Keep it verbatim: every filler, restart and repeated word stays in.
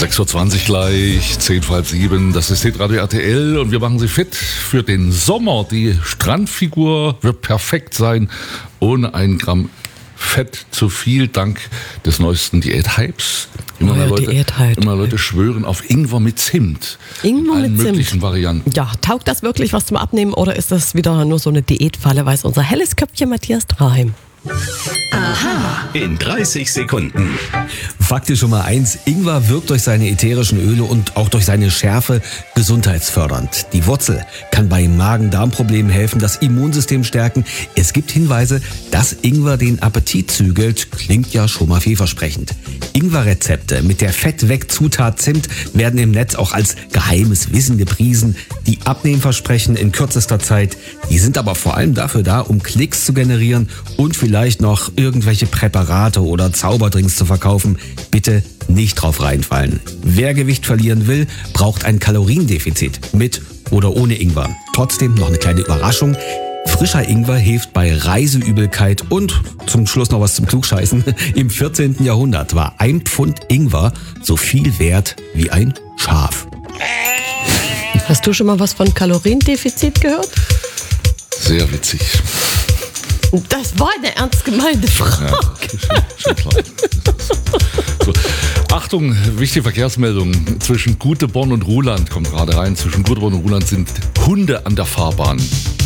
sechs Uhr zwanzig gleich, zehn vor halb sieben, das ist Hitradio R T L und wir machen Sie fit für den Sommer. Die Strandfigur wird perfekt sein, ohne ein Gramm Fett zu viel, dank des neuesten Diät-Hypes. Immer, Neuer Leute, Diät-Hype. immer Leute schwören auf Ingwer mit Zimt. Ingwer in allen mit Zimt. möglichen Varianten. Ja, taugt das wirklich was zum Abnehmen oder ist das wieder nur so eine Diätfalle, weiß unser helles Köpfchen Matthias Draheim. In dreißig Sekunden. Faktisch schon mal eins, Ingwer wirkt durch seine ätherischen Öle und auch durch seine Schärfe gesundheitsfördernd. Die Wurzel kann bei Magen-Darm-Problemen helfen, das Immunsystem stärken. Es gibt Hinweise, dass Ingwer den Appetit zügelt. Klingt ja schon mal vielversprechend. Ingwer-Rezepte mit der Fettweg-Zutat Zimt werden im Netz auch als geheimes Wissen gepriesen. Die Abnehmversprechen in kürzester Zeit, die sind aber vor allem dafür da, um Klicks zu generieren und vielleicht noch irgendwelche Präparate oder Zauberdrinks zu verkaufen. Bitte nicht drauf reinfallen. Wer Gewicht verlieren will, braucht ein Kaloriendefizit mit oder ohne Ingwer. Trotzdem noch eine kleine Überraschung. Frischer Ingwer hilft bei Reiseübelkeit und zum Schluss noch was zum Klugscheißen. Im vierzehnten Jahrhundert war ein Pfund Ingwer so viel wert wie ein Schaf. Hast du schon mal was von Kaloriendefizit gehört? Sehr witzig. Das war eine ernst gemeinte Frage. Ja, schon, schon klar. So. Achtung, wichtige Verkehrsmeldung. Zwischen Guteborn und Ruhland, kommt gerade rein, zwischen Guteborn und Ruhland sind Hunde an der Fahrbahn.